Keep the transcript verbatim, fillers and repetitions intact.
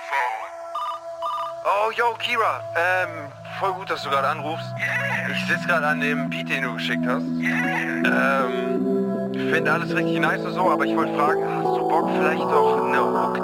Oh, yo, Kira. Ähm, voll gut, dass du gerade anrufst. Ich sitze gerade an dem Beat, den du geschickt hast. Ähm, finde alles richtig nice und so, aber ich wollte fragen, hast du Bock vielleicht doch eine Hook